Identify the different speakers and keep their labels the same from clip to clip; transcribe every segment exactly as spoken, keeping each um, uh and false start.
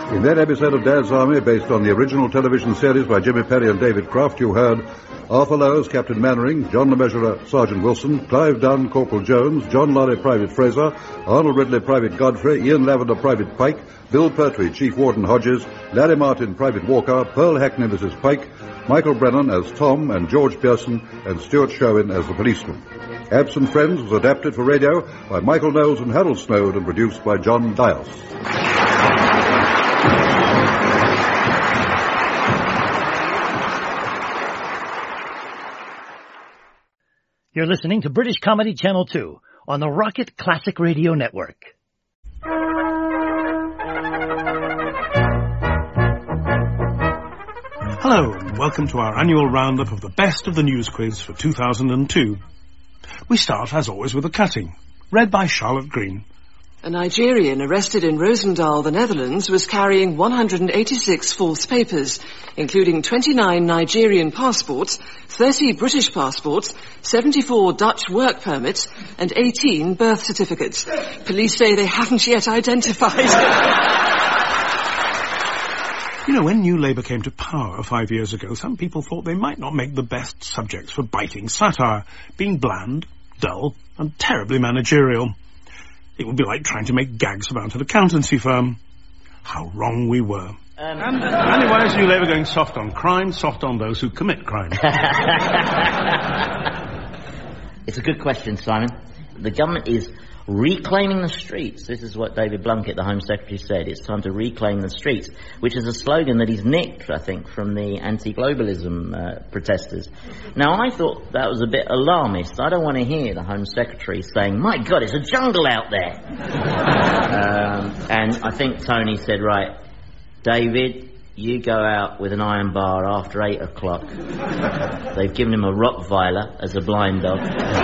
Speaker 1: In that episode of Dad's Army, based on the original television series by Jimmy Perry and David Croft, you heard Arthur Lowe as Captain Mannering, John Le Mesurier, Sergeant Wilson, Clive Dunn, Corporal Jones, John Laurie, Private Fraser, Arnold Ridley, Private Godfrey, Ian Lavender, Private Pike, Bill Pertwee, Chief Warden Hodges, Larry Martin, Private Walker, Pearl Hackney, Missus Pike, Michael Brennan as Tom, and George Pearson and Stuart Sherwin as the policeman. Absent Friends was adapted for radio by Michael Knowles and Harold Snowd and produced by John Dias.
Speaker 2: You're listening to British Comedy Channel two on the Rocket Classic Radio Network.
Speaker 3: Hello, and welcome to our annual roundup of the best of the news quiz for two thousand two. We start, as always, with a cutting, read by Charlotte Green.
Speaker 4: A Nigerian arrested in Roosendaal, the Netherlands, was carrying one hundred eighty-six false papers, including twenty-nine Nigerian passports, thirty British passports, seventy-four Dutch work permits, and eighteen birth certificates. Police say they haven't yet identified.
Speaker 3: You know, when New Labour came to power five years ago, some people thought they might not make the best subjects for biting satire, being bland, dull, and terribly managerial. It would be like trying to make gags about an accountancy firm. How wrong we were. Um, and, and why is New Labour going soft on crime, soft on those who commit crime?
Speaker 5: It's a good question, Simon. The government is reclaiming the streets. This is what David Blunkett, the Home Secretary, said. It's time to reclaim the streets, which is a slogan that he's nicked, I think, from the anti-globalism uh, protesters. Now, I thought that was a bit alarmist. I don't want to hear the Home Secretary saying, my God, it's a jungle out there. um, and I think Tony said, right, David, you go out with an iron bar after eight o'clock. They've given him a Rottweiler as a blind dog.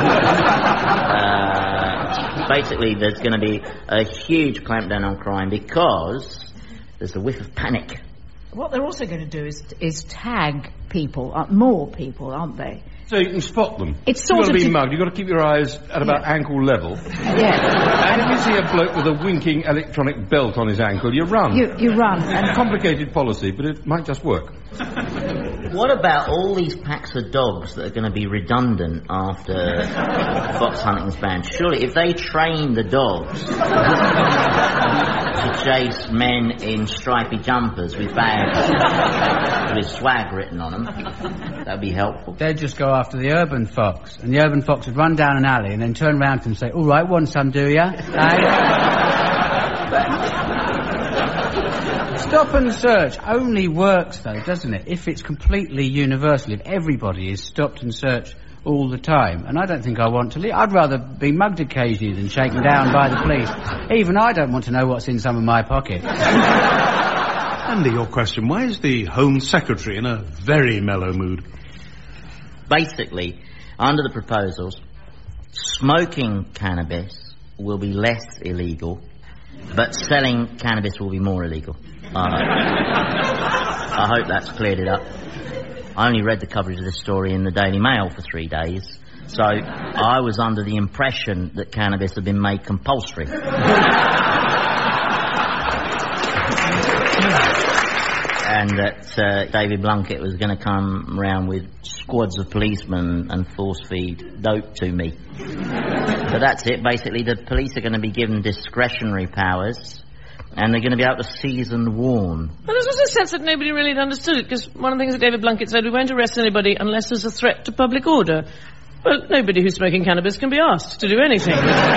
Speaker 5: uh, basically, there's going to be a huge clampdown on crime because there's a whiff of panic.
Speaker 6: What they're also going to do is is tag people, uh, more people, aren't they?
Speaker 7: So you can spot them.
Speaker 6: It's sort
Speaker 7: You've got
Speaker 6: of
Speaker 7: to be
Speaker 6: to...
Speaker 7: mugged. You've got to keep your eyes at about
Speaker 6: yeah.
Speaker 7: ankle level.
Speaker 6: Yeah.
Speaker 7: And if you see a bloke with a winking electronic belt on his ankle, you run.
Speaker 6: You, you run. And
Speaker 7: complicated policy, but it might just work.
Speaker 5: What about all these packs of dogs that are going to be redundant after fox hunting's banned? Surely, if they train the dogs to chase men in stripy jumpers with bags with swag written on them, that'd be helpful.
Speaker 8: They'd just go after the urban fox, and the urban fox would run down an alley and then turn around to them and say, all right, want some, do ya? Stop and search only works, though, doesn't it, if it's completely universal, if everybody is stopped and searched all the time. And I don't think I want to leave. I'd rather be mugged occasionally than shaken down by the police. Even I don't want to know what's in some of my pockets.
Speaker 3: Andy, your question. Why is the Home Secretary in a very mellow mood?
Speaker 5: Basically, under the proposals, smoking cannabis will be less illegal, but selling cannabis will be more illegal. Uh, I hope that's cleared it up. I only read the coverage of this story in the Daily Mail for three days, so I was under the impression that cannabis had been made compulsory. And that uh, David Blunkett was going to come round with squads of policemen and force-feed dope to me. But that's it. Basically, the police are going to be given discretionary powers, and they're going to be able to seize and warn.
Speaker 9: Well, there's also a sense that nobody really understood it, because one of the things that David Blunkett said, we won't arrest anybody unless there's a threat to public order. Well, nobody who's smoking cannabis can be asked to do anything.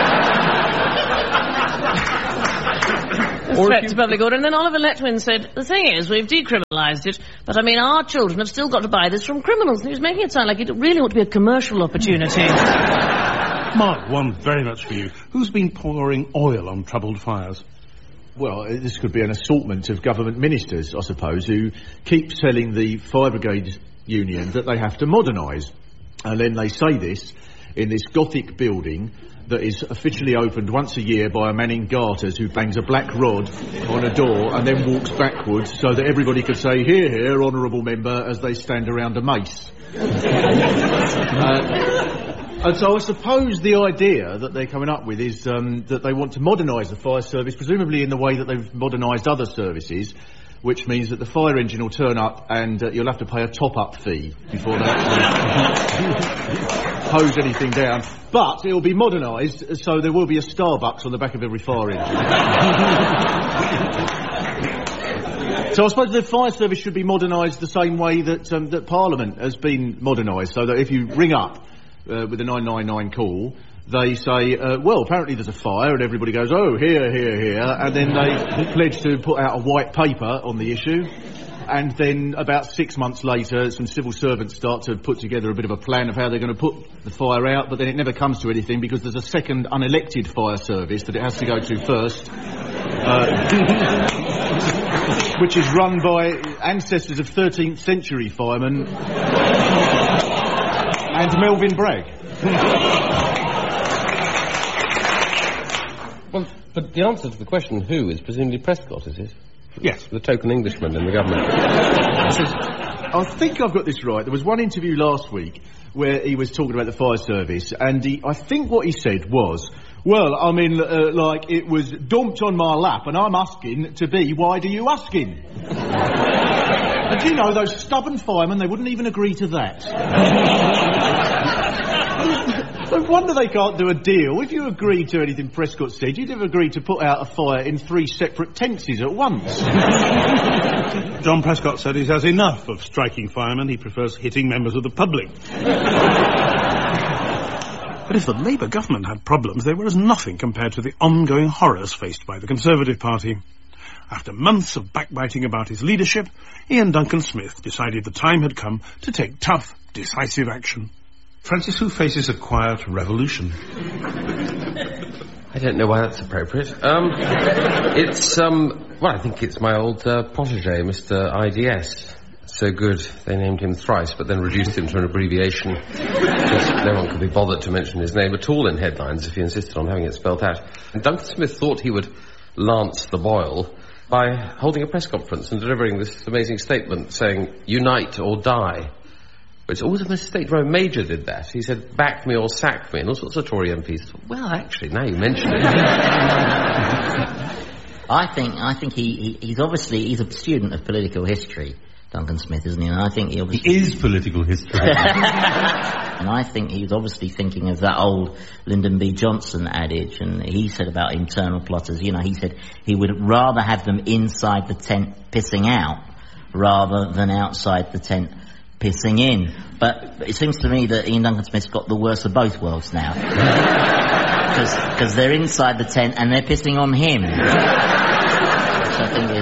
Speaker 9: Threat you... to public order. And then Oliver Letwin said, the thing is, we've decriminalised it, but I mean, our children have still got to buy this from criminals. And he was making it sound like it really ought to be a commercial opportunity.
Speaker 3: Mark, one very much for you. Who's been pouring oil on troubled fires?
Speaker 10: Well, this could be an assortment of government ministers, I suppose, who keep telling the Fire Brigade Union that they have to modernise. And then they say this in this Gothic building that is officially opened once a year by a man in garters who bangs a black rod on a door and then walks backwards so that everybody could say, "Hear, hear, honourable member," as they stand around a mace. uh, And so I suppose the idea that they're coming up with is um, that they want to modernise the fire service, presumably in the way that they've modernised other services, which means that the fire engine will turn up and uh, you'll have to pay a top-up fee before they actually hose anything down. But it will be modernised, so there will be a Starbucks on the back of every fire engine. So I suppose the fire service should be modernised the same way that um, that Parliament has been modernised, so that if you ring up uh, with a nine nine nine call, they say, uh, well, apparently there's a fire, and everybody goes, oh, here, here, here, and then they pledge to put out a white paper on the issue, and then about six months later, some civil servants start to put together a bit of a plan of how they're going to put the fire out, but then it never comes to anything because there's a second unelected fire service that it has to go to first, uh, which is run by ancestors of thirteenth century firemen and Melvin Bragg.
Speaker 11: Well, but the answer to the question who is presumably Prescott, is it?
Speaker 3: Yes.
Speaker 11: The token Englishman in the government.
Speaker 10: I think I've got this right. There was one interview last week where he was talking about the fire service, and he, I think what he said was, well, I mean, uh, like, it was dumped on my lap, and I'm asking to be, why do you asking? And do you know, those stubborn firemen, they wouldn't even agree to that. No wonder they can't do a deal. If you agreed to anything Prescott said, you'd have agreed to put out a fire in three separate tenses at once.
Speaker 3: John Prescott said he's has enough of striking firemen. He prefers hitting members of the public. But if the Labour government had problems, they were as nothing compared to the ongoing horrors faced by the Conservative Party. After months of backbiting about his leadership, Ian Duncan Smith decided the time had come to take tough, decisive action. Francis, who faces a quiet revolution?
Speaker 11: I don't know why that's appropriate. Um, it's, um, well, I think it's my old uh, protege, Mister I D S. So good, they named him thrice, but then reduced him to an abbreviation. Just no one could be bothered to mention his name at all in headlines if he insisted on having it spelt out. And Duncan Smith thought he would lance the boil by holding a press conference and delivering this amazing statement saying, unite or die. But it's always a mistake. Rome Major did that. He said, back me or sack me, and all sorts of Tory M Ps thought, well, actually, now you mention it.
Speaker 5: I think, I think he, he, he's obviously, he's a student of political history, Duncan Smith, isn't he? And I think he obviously...
Speaker 12: He is political history.
Speaker 5: And I think he was obviously thinking of that old Lyndon B. Johnson adage, and he said about internal plotters, you know, he said he would rather have them inside the tent pissing out rather than outside the tent pissing in. But it seems to me that Ian Duncan Smith's got the worst of both worlds now. Because they're inside the tent and they're pissing on him. Which I think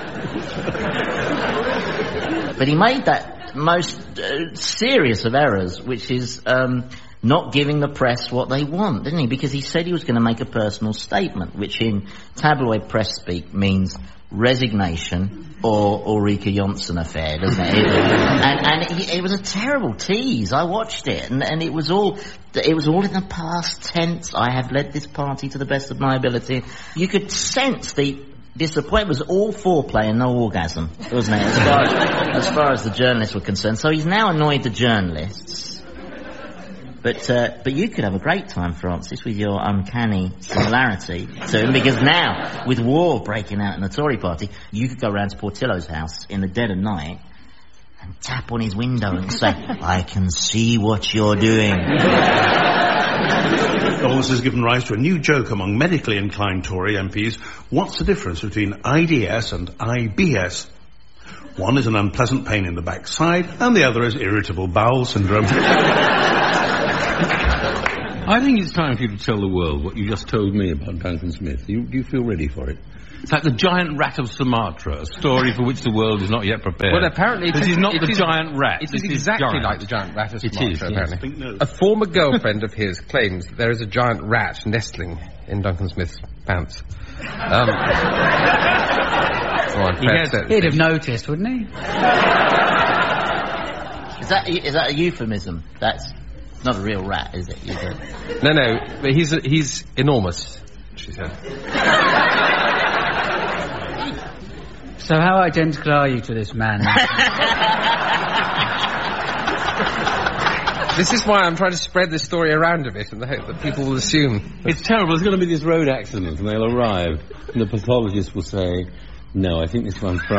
Speaker 5: is... But he made that most uh, serious of errors, which is um, not giving the press what they want, didn't he? Because he said he was going to make a personal statement, which in tabloid press speak means resignation or Ulrika Jonsson affair, doesn't it? it and and it, it was a terrible tease. I watched it, and, and it was all it was all in the past tense. I have led this party to the best of my ability. You could sense the disappointment. Was all foreplay and no orgasm, wasn't it? As far as, as far as the journalists were concerned. So he's now annoyed the journalists. But uh, but you could have a great time, Francis, with your uncanny similarity to him, because now, with war breaking out in the Tory party, you could go round to Portillo's house in the dead of night and tap on his window and say, I can see what you're doing.
Speaker 3: All this has given rise to a new joke among medically inclined Tory M Ps. What's the difference between I D S and I B S? One is an unpleasant pain in the backside, and the other is irritable bowel syndrome.
Speaker 12: I think it's time for you to tell the world what you just told me about Duncan Smith. You, do you feel ready for it? It's like the giant rat of Sumatra, a story for which the world is not yet prepared.
Speaker 11: Well, apparently...
Speaker 12: This is not
Speaker 11: it
Speaker 12: the
Speaker 11: is,
Speaker 12: giant rat.
Speaker 11: It
Speaker 12: this
Speaker 11: is exactly
Speaker 12: giant.
Speaker 11: like the giant rat of Sumatra,
Speaker 12: it is,
Speaker 11: apparently.
Speaker 12: Yes.
Speaker 11: A former girlfriend of his claims that there is a giant rat nestling in Duncan Smith's pants. Um...
Speaker 8: Well, he has, he'd have noticed, wouldn't he?
Speaker 5: Is that is that a euphemism? That's not a real rat, is it? Is it?
Speaker 11: No, no, but he's he's enormous, she said.
Speaker 8: So how identical are you to this man?
Speaker 11: This is why I'm trying to spread this story around a bit in the hope that people will assume.
Speaker 12: It's terrible. There's going to be this road accident, and they'll arrive, and the pathologist will say, no, I think this one's from